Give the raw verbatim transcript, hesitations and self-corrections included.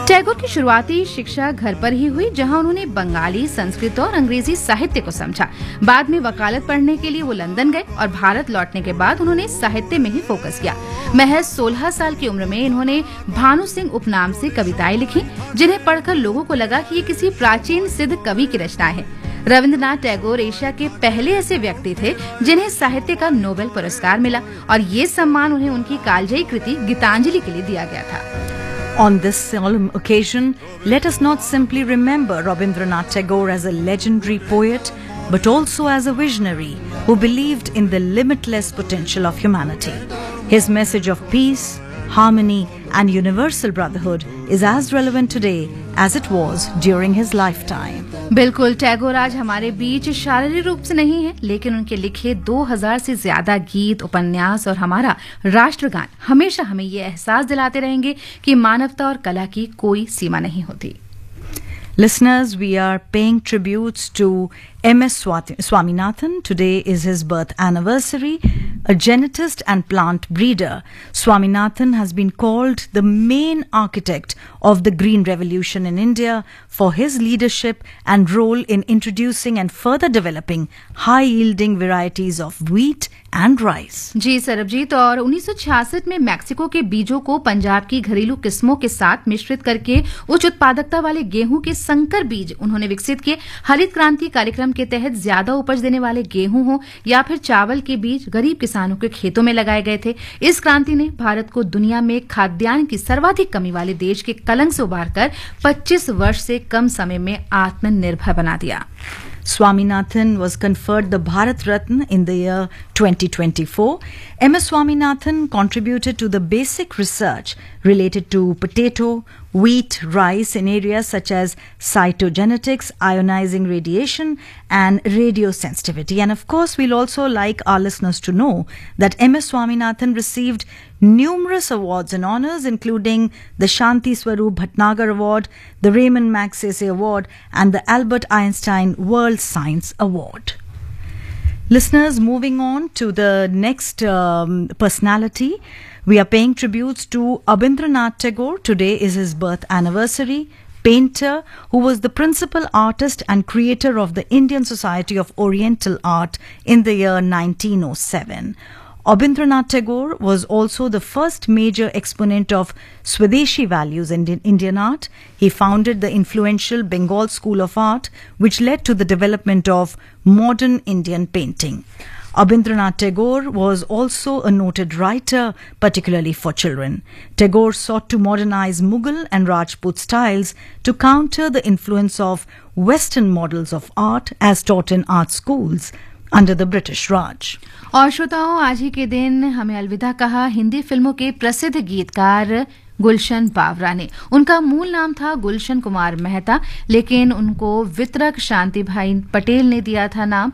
टैगोर की शुरुआती शिक्षा घर पर ही हुई, जहां उन्होंने बंगाली, संस्कृत और अंग्रेजी साहित्य को समझा। बाद में वकालत पढ़ने के लिए वो लंदन गए और भारत लौटने के बाद उन्होंने साहित्य में ही फोकस किया। महज सोलह साल की उम्र में इन्होंने भानु सिंह उपनाम से कविताएं लिखी, जिन्हें पढ़कर लोगों को लगा कि ये किसी प्राचीन सिद्ध कवि की रचनाएं हैं। रविंद्रनाथ टैगोर एशिया के पहले ऐसे व्यक्ति थे जिन्हें साहित्य का नोबेल पुरस्कार मिला, और ये सम्मान उन्हें उनकी कालजयी कृति गीतांजलि के लिए दिया गया था। On this solemn occasion, let us not simply remember Rabindranath Tagore as a legendary poet, but also as a visionary who believed in the limitless potential of humanity. His message of peace, harmony, and universal brotherhood is as relevant today as it was during his lifetime. बिल्कुल, टैगोर आज हमारे बीच शारीरिक रूप से नहीं है, लेकिन उनके लिखे दो हज़ार से ज्यादा गीत, उपन्यास और हमारा राष्ट्रगान हमेशा हमें ये एहसास दिलाते रहेंगे कि मानवता और कला की कोई सीमा नहीं होती। Listeners, we are paying tributes to M S Swaminathan. Today is his birth anniversary. A genetist and plant breeder, Swaminathan has been called the main architect of the Green Revolution in India for his leadership and role in introducing and further developing high-yielding varieties of wheat and rice. जी सरबजीत, और उन्नीस सौ छियासठ में Mexico के बीजों को पंजाब की घरेलू किस्मों के साथ मिश्रित करके उच्च उत्पादकता वाले गेहूं के संकर बीज उन्होंने विकसित किए। हरित क्रांति कार्यक्रम के तहत ज्यादा उपज देने वाले गेहूं हो या फिर चावल के बीज गरीब किसानों के खेतों में लगाए गए थे। इस क्रांति ने भारत को दुनिया में खाद्यान्न की सर्वाधिक कमी वाले देश के कलंक से उबारकर पच्चीस वर्ष से कम समय में आत्मनिर्भर बना दिया। Swaminathan was conferred the Bharat Ratna in the year twenty twenty-four. M S Swaminathan contributed to the basic research related to potato, wheat, rice in areas such as cytogenetics, ionizing radiation, and radiosensitivity. And of course, we'll also like our listeners to know that M S Swaminathan received numerous awards and honors, including the Shanti Swaroop Bhatnagar Award, the Raymond Magsaysay Award, and the Albert Einstein World Science Award. Listeners, moving on to the next um, personality, we are paying tributes to Abindranath Tagore. Today is his birth anniversary. Painter who was the principal artist and creator of the Indian Society of Oriental Art in the year nineteen oh seven. Abindranath Tagore was also the first major exponent of Swadeshi values in Indian art. He founded the influential Bengal School of Art, which led to the development of modern Indian painting. Abindranath Tagore was also a noted writer, particularly for children. Tagore sought to modernize Mughal and Rajput styles to counter the influence of Western models of art as taught in art schools under the British Raj. और श्रोताओं, आज ही के दिन हमें अलविदा कहा हिंदी फिल्मों के प्रसिद्ध गीतकार गुलशन बावरा ने। उनका मूल नाम था गुलशन कुमार मेहता, लेकिन उनको वितरक शांति भाई पटेल ने दिया था नाम।